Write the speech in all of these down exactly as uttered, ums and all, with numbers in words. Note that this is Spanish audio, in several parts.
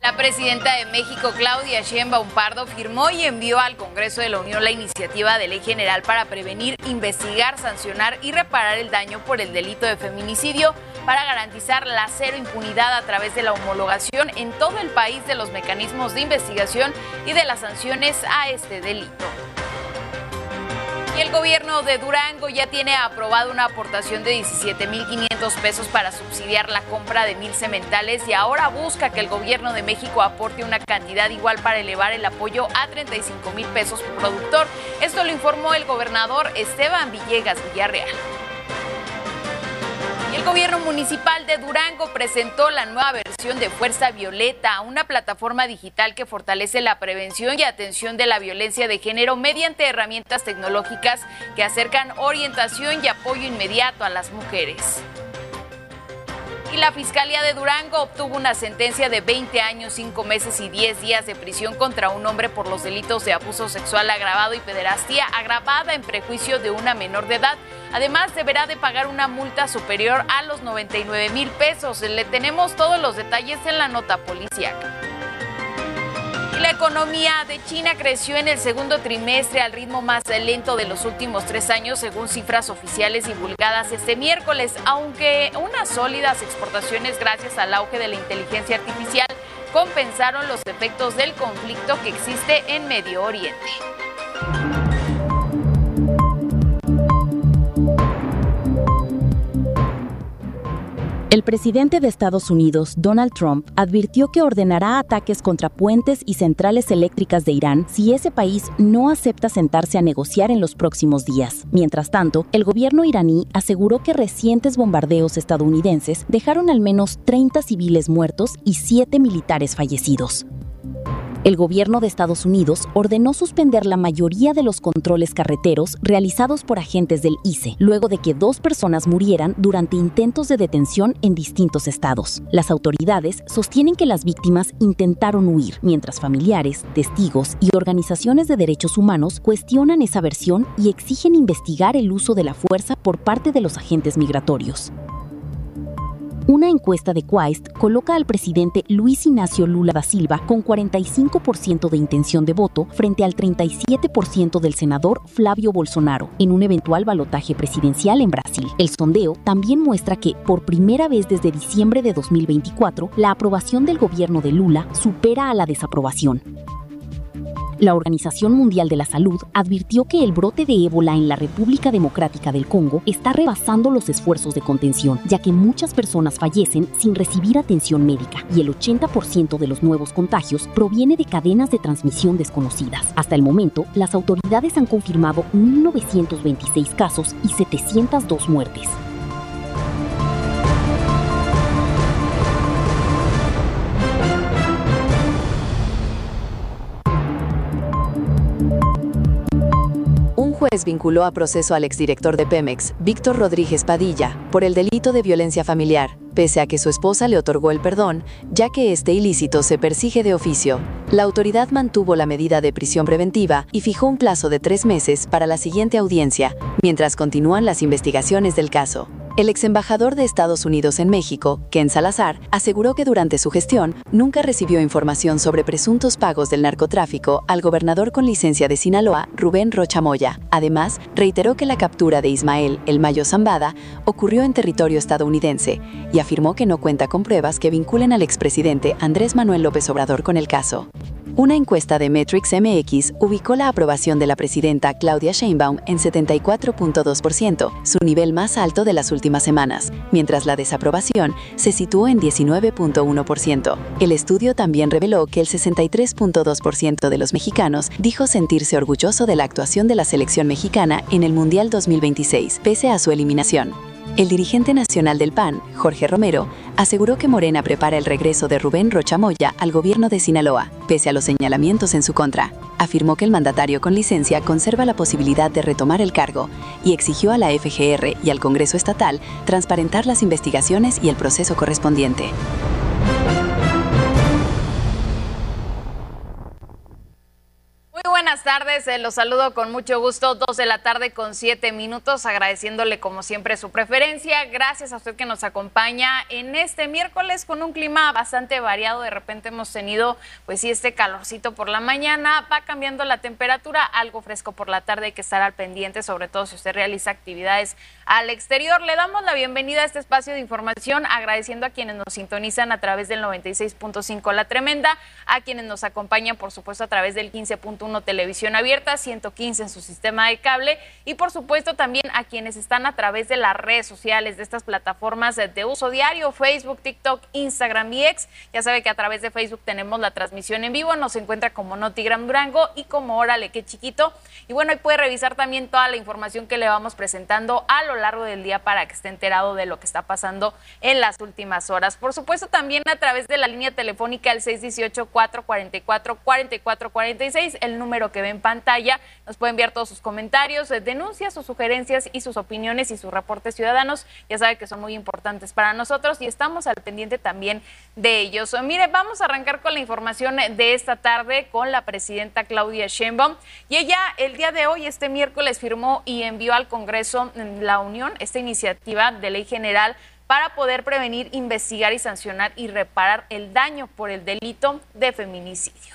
La presidenta de México, Claudia Sheinbaum Pardo, firmó y envió al Congreso de la Unión la iniciativa de ley general para prevenir, investigar, sancionar y reparar el daño por el delito de feminicidio para garantizar la cero impunidad a través de la homologación en todo el país de los mecanismos de investigación y de las sanciones a este delito. Y el gobierno de Durango ya tiene aprobado una aportación de diecisiete mil quinientos pesos para subsidiar la compra de mil sementales y ahora busca que el gobierno de México aporte una cantidad igual para elevar el apoyo a treinta y cinco mil pesos por productor. Esto lo informó el gobernador Esteban Villegas Villarreal. Y el gobierno municipal de Durango presentó la nueva versión de Fuerza Violeta, una plataforma digital que fortalece la prevención y atención de la violencia de género mediante herramientas tecnológicas que acercan orientación y apoyo inmediato a las mujeres. Y la Fiscalía de Durango obtuvo una sentencia de veinte años, cinco meses y diez días de prisión contra un hombre por los delitos de abuso sexual agravado y pederastia agravada en prejuicio de una menor de edad. Además, deberá de pagar una multa superior a los noventa y nueve mil pesos. Le tenemos todos los detalles en la nota policíaca. La economía de China creció en el segundo trimestre al ritmo más lento de los últimos tres años, según cifras oficiales divulgadas este miércoles, aunque unas sólidas exportaciones gracias al auge de la inteligencia artificial compensaron los efectos del conflicto que existe en Medio Oriente. El presidente de Estados Unidos, Donald Trump, advirtió que ordenará ataques contra puentes y centrales eléctricas de Irán si ese país no acepta sentarse a negociar en los próximos días. Mientras tanto, el gobierno iraní aseguró que recientes bombardeos estadounidenses dejaron al menos treinta civiles muertos y siete militares fallecidos. El gobierno de Estados Unidos ordenó suspender la mayoría de los controles carreteros realizados por agentes del I C E, luego de que dos personas murieran durante intentos de detención en distintos estados. Las autoridades sostienen que las víctimas intentaron huir, mientras familiares, testigos y organizaciones de derechos humanos cuestionan esa versión y exigen investigar el uso de la fuerza por parte de los agentes migratorios. Una encuesta de Quaest coloca al presidente Luis Ignacio Lula da Silva con cuarenta y cinco por ciento de intención de voto frente al treinta y siete por ciento del senador Flávio Bolsonaro en un eventual balotaje presidencial en Brasil. El sondeo también muestra que, por primera vez desde diciembre de dos mil veinticuatro, la aprobación del gobierno de Lula supera a la desaprobación. La Organización Mundial de la Salud advirtió que el brote de ébola en la República Democrática del Congo está rebasando los esfuerzos de contención, ya que muchas personas fallecen sin recibir atención médica y el ochenta por ciento de los nuevos contagios proviene de cadenas de transmisión desconocidas. Hasta el momento, las autoridades han confirmado mil novecientos veintiséis casos y setecientas dos muertes. Un juez vinculó a proceso al exdirector de Pemex, Víctor Rodríguez Padilla, por el delito de violencia familiar, pese a que su esposa le otorgó el perdón, ya que este ilícito se persigue de oficio. La autoridad mantuvo la medida de prisión preventiva y fijó un plazo de tres meses para la siguiente audiencia, mientras continúan las investigaciones del caso. El exembajador de Estados Unidos en México, Ken Salazar, aseguró que durante su gestión nunca recibió información sobre presuntos pagos del narcotráfico al gobernador con licencia de Sinaloa, Rubén Rocha Moya. Además, reiteró que la captura de Ismael El Mayo Zambada ocurrió en territorio estadounidense y afirmó que no cuenta con pruebas que vinculen al expresidente Andrés Manuel López Obrador con el caso. Una encuesta de Metrix M X ubicó la aprobación de la presidenta Claudia Sheinbaum en setenta y cuatro punto dos por ciento, su nivel más alto de las últimas semanas, mientras la desaprobación se situó en diecinueve punto uno por ciento. El estudio también reveló que el sesenta y tres punto dos por ciento de los mexicanos dijo sentirse orgulloso de la actuación de la selección mexicana en el Mundial dos mil veintiséis, pese a su eliminación. El dirigente nacional del P A N, Jorge Romero, aseguró que Morena prepara el regreso de Rubén Rocha Moya al gobierno de Sinaloa, pese a los señalamientos en su contra. Afirmó que el mandatario con licencia conserva la posibilidad de retomar el cargo y exigió a la F G R y al Congreso Estatal transparentar las investigaciones y el proceso correspondiente. Muy buenas buenas tardes, eh, los saludo con mucho gusto, dos de la tarde con siete minutos, agradeciéndole como siempre su preferencia. Gracias a usted que nos acompaña en este miércoles con un clima bastante variado. De repente hemos tenido, pues sí, este calorcito por la mañana, va cambiando la temperatura, algo fresco por la tarde, hay que estar al pendiente, sobre todo si usted realiza actividades al exterior. Le damos la bienvenida a este espacio de información, agradeciendo a quienes nos sintonizan a través del noventa y seis punto cinco La Tremenda, a quienes nos acompañan, por supuesto, a través del quince punto uno Televisión Abierta, ciento quince en su sistema de cable, y por supuesto también a quienes están a través de las redes sociales, de estas plataformas de uso diario, Facebook, TikTok, Instagram y X. Ya sabe que a través de Facebook tenemos la transmisión en vivo, nos encuentra como Notigram Durango y como Órale Qué Chiquito. Y bueno, ahí puede revisar también toda la información que le vamos presentando a lo largo del día para que esté enterado de lo que está pasando en las últimas horas. Por supuesto también a través de la línea telefónica el seis uno ocho, cuatro cuatro cuatro, cuatro cuatro cuatro seis, el número que ve en pantalla. Nos puede enviar todos sus comentarios, denuncias, sus sugerencias y sus opiniones y sus reportes ciudadanos. Ya sabe que son muy importantes para nosotros y estamos al pendiente también de ellos. Mire, vamos a arrancar con la información de esta tarde con la presidenta Claudia Sheinbaum, y ella el día de hoy, este miércoles, firmó y envió al Congreso La Unión esta iniciativa de ley general para poder prevenir, investigar y sancionar y reparar el daño por el delito de feminicidio.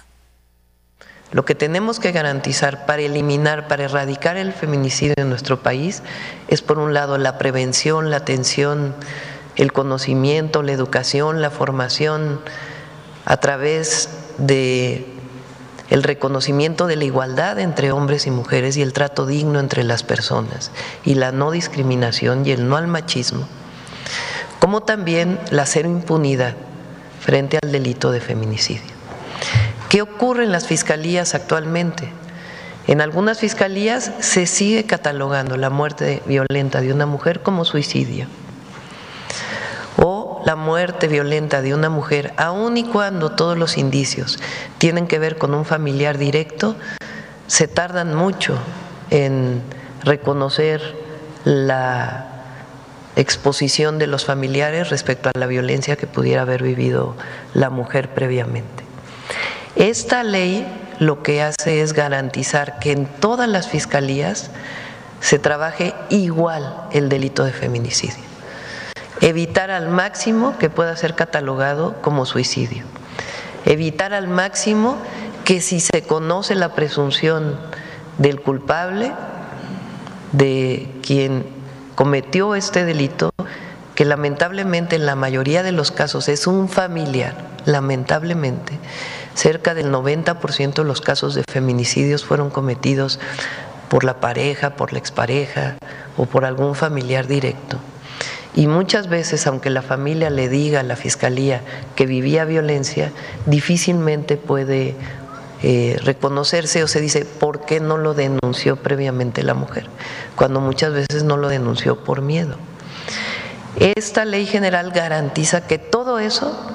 Lo que tenemos que garantizar para eliminar, para erradicar el feminicidio en nuestro país es, por un lado, la prevención, la atención, el conocimiento, la educación, la formación a través de el reconocimiento de la igualdad entre hombres y mujeres y el trato digno entre las personas y la no discriminación y el no al machismo, como también la cero impunidad frente al delito de feminicidio. ¿Qué ocurre en las fiscalías actualmente? En algunas fiscalías se sigue catalogando la muerte violenta de una mujer como suicidio, o la muerte violenta de una mujer, aun y cuando todos los indicios tienen que ver con un familiar directo, se tardan mucho en reconocer la exposición de los familiares respecto a la violencia que pudiera haber vivido la mujer previamente. Esta ley lo que hace es garantizar que en todas las fiscalías se trabaje igual el delito de feminicidio, evitar al máximo que pueda ser catalogado como suicidio, evitar al máximo que, si se conoce la presunción del culpable, de quien cometió este delito, que lamentablemente en la mayoría de los casos es un familiar, lamentablemente, cerca del noventa por ciento de los casos de feminicidios fueron cometidos por la pareja, por la expareja o por algún familiar directo. Y muchas veces, aunque la familia le diga a la fiscalía que vivía violencia, difícilmente puede eh, reconocerse, o se dice, ¿por qué no lo denunció previamente la mujer? Cuando muchas veces no lo denunció por miedo. Esta ley general garantiza que todo eso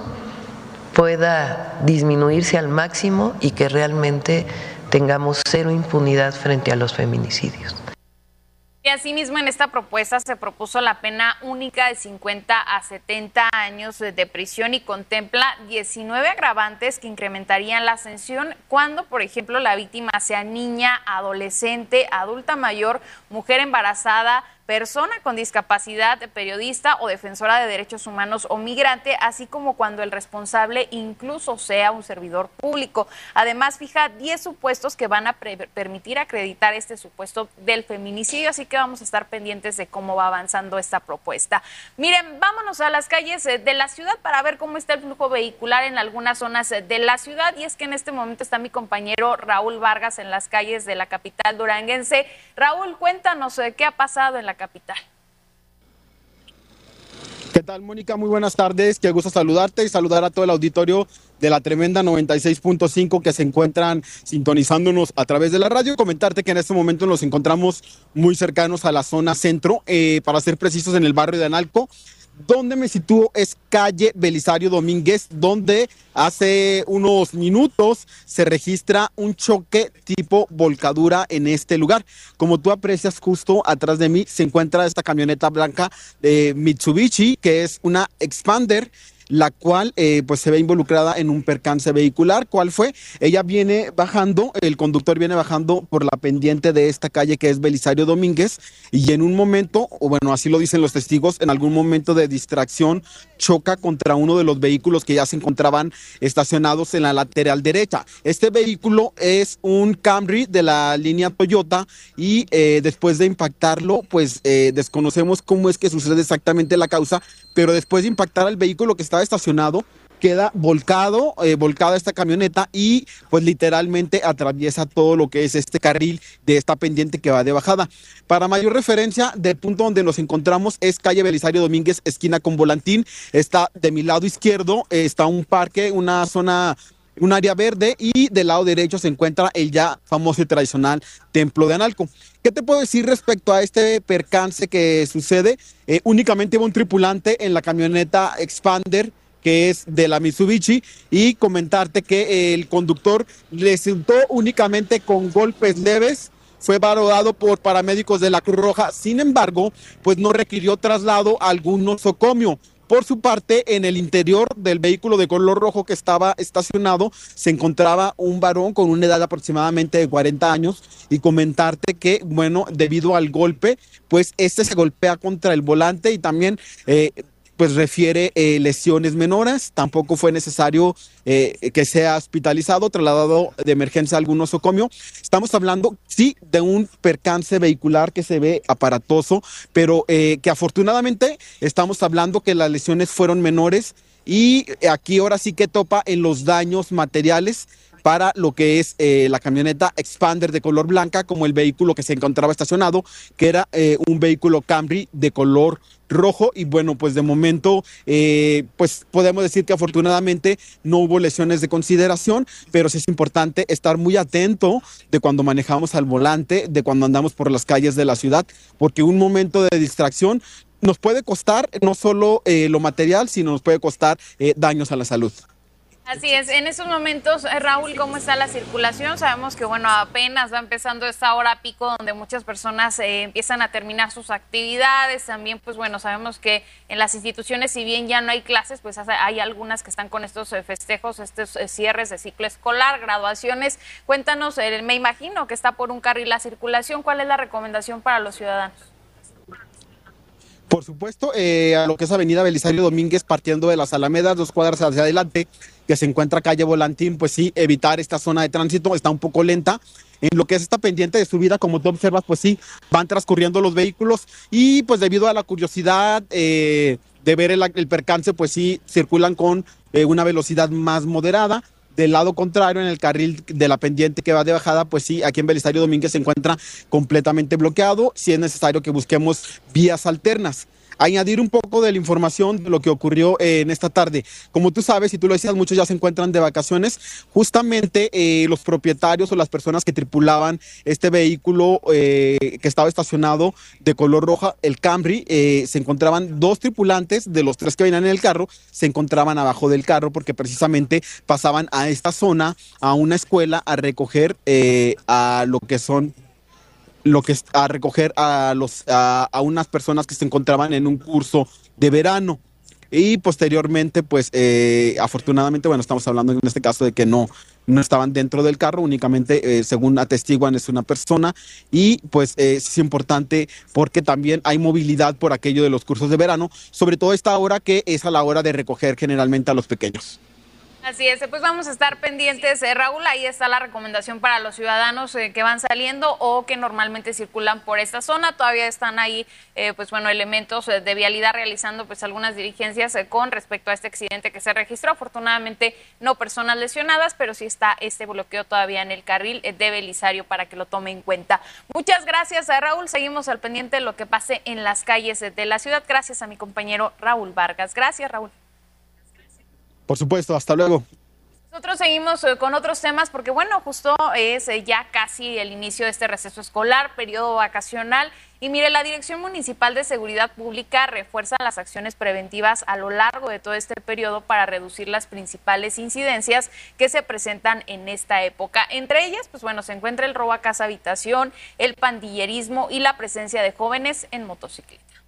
pueda disminuirse al máximo y que realmente tengamos cero impunidad frente a los feminicidios. Y asimismo, en esta propuesta se propuso la pena única de cincuenta a setenta años de prisión y contempla diecinueve agravantes que incrementarían la sanción cuando, por ejemplo, la víctima sea niña, adolescente, adulta mayor, mujer embarazada, persona con discapacidad, periodista o defensora de derechos humanos o migrante, así como cuando el responsable incluso sea un servidor público. Además, fija diez supuestos que van a permitir acreditar este supuesto del feminicidio, así que vamos a estar pendientes de cómo va avanzando esta propuesta. Miren, vámonos a las calles de la ciudad para ver cómo está el flujo vehicular en algunas zonas de la ciudad, y es que en este momento está mi compañero Raúl Vargas en las calles de la capital duranguense. Raúl, cuéntanos qué ha pasado en la capital. ¿Qué tal, Mónica? Muy buenas tardes, qué gusto saludarte y saludar a todo el auditorio de La Tremenda noventa y seis punto cinco que se encuentran sintonizándonos a través de la radio. Comentarte que en este momento nos encontramos muy cercanos a la zona centro, eh, para ser precisos en el barrio de Analco. Donde me sitúo es calle Belisario Domínguez, donde hace unos minutos se registra un choque tipo volcadura en este lugar. Como tú aprecias, justo atrás de mí se encuentra esta camioneta blanca de Mitsubishi, que es una Expander. la cual eh, pues se ve involucrada en un percance vehicular. ¿Cuál fue? Ella viene bajando, el conductor viene bajando por la pendiente de esta calle que es Belisario Domínguez, y en un momento, o bueno, así lo dicen los testigos, en algún momento de distracción choca contra uno de los vehículos que ya se encontraban estacionados en la lateral derecha. Este vehículo es un Camry de la línea Toyota y eh, después de impactarlo, pues eh, desconocemos cómo es que sucede exactamente la causa, pero después de impactar al vehículo que estaba estacionado, queda volcado, eh, volcada esta camioneta y pues literalmente atraviesa todo lo que es este carril de esta pendiente que va de bajada. Para mayor referencia, del punto donde nos encontramos es calle Belisario Domínguez, esquina con Volantín. Está de mi lado izquierdo, eh, está un parque, una zona, un área verde, y del lado derecho se encuentra el ya famoso y tradicional Templo de Analco. ¿Qué te puedo decir respecto a este percance que sucede? Eh, únicamente iba un tripulante en la camioneta Expander, que es de la Mitsubishi, y comentarte que el conductor resultó únicamente con golpes leves, fue valorado por paramédicos de la Cruz Roja, sin embargo, pues no requirió traslado a algún nosocomio. Por su parte, en el interior del vehículo de color rojo que estaba estacionado, se encontraba un varón con una edad aproximadamente de cuarenta años, y comentarte que, bueno, debido al golpe, pues este se golpea contra el volante y también eh, pues refiere eh, lesiones menores. Tampoco fue necesario eh, que sea hospitalizado, trasladado de emergencia a algún nosocomio. Estamos hablando, sí, de un percance vehicular que se ve aparatoso, pero eh, que afortunadamente estamos hablando que las lesiones fueron menores, y aquí ahora sí que topa en los daños materiales para lo que es eh, la camioneta Expander de color blanca, como el vehículo que se encontraba estacionado, que era eh, un vehículo Camry de color rojo. Y bueno, pues de momento, eh, pues podemos decir que afortunadamente no hubo lesiones de consideración, pero sí es importante estar muy atento de cuando manejamos al volante, de cuando andamos por las calles de la ciudad, porque un momento de distracción nos puede costar no solo eh, lo material, sino nos puede costar eh, daños a la salud. Así es, en estos momentos, Raúl, ¿cómo está la circulación? Sabemos que, bueno, apenas va empezando esta hora pico donde muchas personas eh, empiezan a terminar sus actividades. También, pues bueno, sabemos que en las instituciones, si bien ya no hay clases, pues hay algunas que están con estos eh, festejos, estos eh, cierres de ciclo escolar, graduaciones. Cuéntanos, eh, me imagino que está por un carril la circulación. ¿Cuál es la recomendación para los ciudadanos? Por supuesto, eh, a lo que es avenida Belisario Domínguez, partiendo de las Alamedas, dos cuadras hacia adelante, que se encuentra calle Volantín, pues sí, evitar esta zona de tránsito, está un poco lenta. En lo que es esta pendiente de subida, como tú observas, pues sí, van transcurriendo los vehículos, y pues debido a la curiosidad eh, de ver el, el percance, pues sí, circulan con eh, una velocidad más moderada. Del lado contrario, en el carril de la pendiente que va de bajada, pues sí, aquí en Belisario Domínguez se encuentra completamente bloqueado. Si es necesario que busquemos vías alternas. Añadir un poco de la información de lo que ocurrió eh, en esta tarde. Como tú sabes, y tú lo decías, muchos ya se encuentran de vacaciones. Justamente eh, los propietarios o las personas que tripulaban este vehículo eh, que estaba estacionado de color roja, el Camry, eh, se encontraban dos tripulantes de los tres que venían en el carro, se encontraban abajo del carro porque precisamente pasaban a esta zona, a una escuela, a recoger eh, a lo que son lo que es a recoger a los a, a unas personas que se encontraban en un curso de verano. Y posteriormente, pues eh, afortunadamente, bueno, estamos hablando en este caso de que no, no estaban dentro del carro, únicamente eh, según atestiguan es una persona. Y pues eh, es importante porque también hay movilidad por aquello de los cursos de verano, sobre todo esta hora que es a la hora de recoger generalmente a los pequeños. Así es, pues vamos a estar pendientes, eh, Raúl. Ahí está la recomendación para los ciudadanos eh, que van saliendo o que normalmente circulan por esta zona. Todavía están ahí, eh, pues bueno, elementos eh, de vialidad realizando pues algunas diligencias eh, con respecto a este accidente que se registró. Afortunadamente no personas lesionadas, pero sí está este bloqueo todavía en el carril eh, de Belisario para que lo tome en cuenta. Muchas gracias a Raúl. Seguimos al pendiente de lo que pase en las calles de la ciudad. Gracias a mi compañero Raúl Vargas. Gracias, Raúl. Por supuesto, hasta luego. Nosotros seguimos eh, con otros temas porque, bueno, justo es eh, ya casi el inicio de este receso escolar, periodo vacacional. Y mire, la Dirección Municipal de Seguridad Pública refuerza las acciones preventivas a lo largo de todo este periodo para reducir las principales incidencias que se presentan en esta época. Entre ellas, pues bueno, se encuentra el robo a casa habitación, el pandillerismo y la presencia de jóvenes en motocicleta.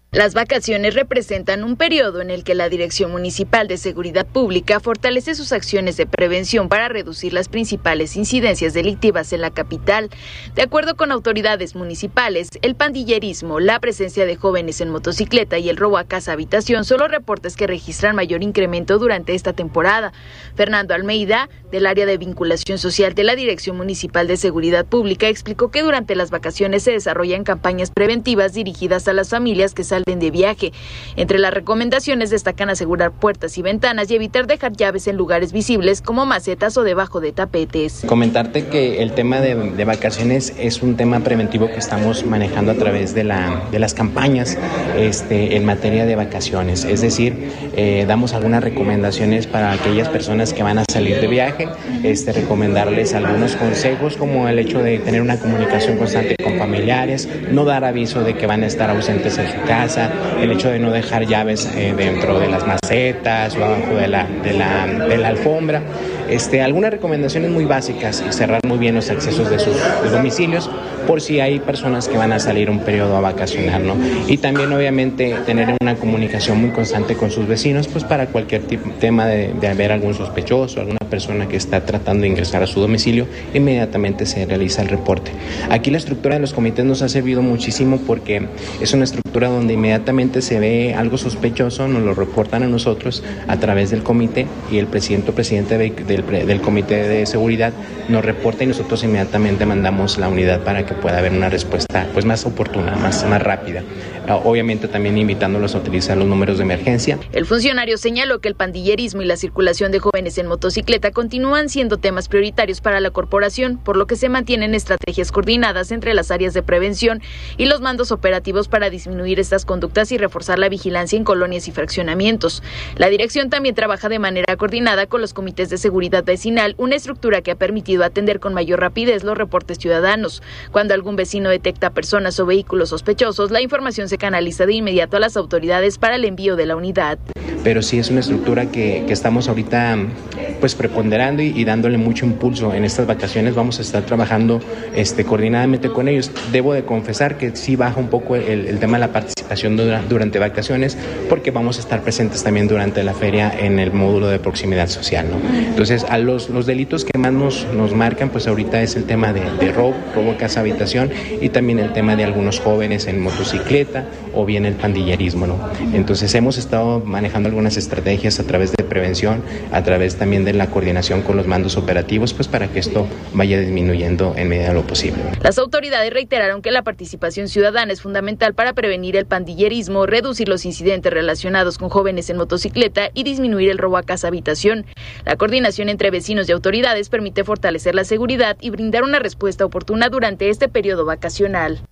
Las vacaciones representan un periodo en el que la Dirección Municipal de Seguridad Pública fortalece sus acciones de prevención para reducir las principales incidencias delictivas en la capital. De acuerdo con autoridades municipales, el pandillerismo, la presencia de jóvenes en motocicleta y el robo a casa habitación son los reportes que registran mayor incremento durante esta temporada. Fernando Almeida, del área de vinculación social de la Dirección Municipal de Seguridad Pública, explicó que durante las vacaciones se desarrollan campañas preventivas dirigidas a las familias que salen de viaje. Entre las recomendaciones destacan asegurar puertas y ventanas y evitar dejar llaves en lugares visibles como macetas o debajo de tapetes. Comentarte que el tema de, de vacaciones es un tema preventivo que estamos manejando a través de, la, de las campañas este, en materia de vacaciones. Es decir, eh, damos algunas recomendaciones para aquellas personas que van a salir de viaje, este, recomendarles algunos consejos como el hecho de tener una comunicación constante con familiares, no dar aviso de que van a estar ausentes en su casa, el hecho de no dejar llaves eh, dentro de las macetas o abajo de la, de la, de la alfombra. Este, algunas recomendaciones muy básicas y cerrar muy bien los accesos de sus de domicilios por si hay personas que van a salir un periodo a vacacionar, ¿no? Y también obviamente tener una comunicación muy constante con sus vecinos, pues para cualquier tipo, tema de, de haber algún sospechoso, alguna persona que está tratando de ingresar a su domicilio, inmediatamente se realiza el reporte. Aquí la estructura de los comités nos ha servido muchísimo porque es una estructura donde inmediatamente se ve algo sospechoso, nos lo reportan a nosotros a través del comité y el presidente o presidente de, del, del comité de seguridad nos reporta y nosotros inmediatamente mandamos la unidad para que pueda haber una respuesta pues más oportuna, más, más rápida. Obviamente también invitándolos a utilizar los números de emergencia. El funcionario señaló que el pandillerismo y la circulación de jóvenes en motocicleta continúan siendo temas prioritarios para la corporación, por lo que se mantienen estrategias coordinadas entre las áreas de prevención y los mandos operativos para disminuir estas conductas y reforzar la vigilancia en colonias y fraccionamientos. La dirección también trabaja de manera coordinada con los comités de seguridad vecinal, una estructura que ha permitido atender con mayor rapidez los reportes ciudadanos. Cuando algún vecino detecta personas o vehículos sospechosos, la información se canaliza de inmediato a las autoridades para el envío de la unidad. Pero sí es una estructura que, que estamos ahorita pues preponderando y, y dándole mucho impulso. En estas vacaciones vamos a estar trabajando este, coordinadamente con ellos. Debo de confesar que sí baja un poco el, el tema de la participación dura, durante vacaciones porque vamos a estar presentes también durante la feria en el módulo de proximidad social, ¿no? Entonces, a los, los delitos que más nos, nos marcan pues ahorita es el tema de, de robo, robo a casa habitación y también el tema de algunos jóvenes en motocicleta o bien el pandillerismo, ¿no? Entonces hemos estado manejando algunas estrategias a través de prevención, a través también de la coordinación con los mandos operativos, pues para que esto vaya disminuyendo en medida de lo posible. Las autoridades reiteraron que la participación ciudadana es fundamental para prevenir el pandillerismo, reducir los incidentes relacionados con jóvenes en motocicleta y disminuir el robo a casa habitación. La coordinación entre vecinos y autoridades permite fortalecer la seguridad y brindar una respuesta oportuna durante este periodo vacacional.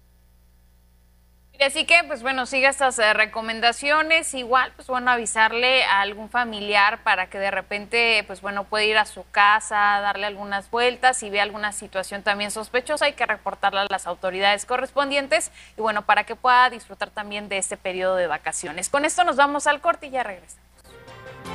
Así que, pues bueno, siga estas eh, recomendaciones. Igual, pues bueno, avisarle a algún familiar para que de repente, pues bueno, puede ir a su casa, darle algunas vueltas. Si ve alguna situación también sospechosa, hay que reportarla a las autoridades correspondientes. Y bueno, para que pueda disfrutar también de este periodo de vacaciones. Con esto nos vamos al corte y ya regresamos.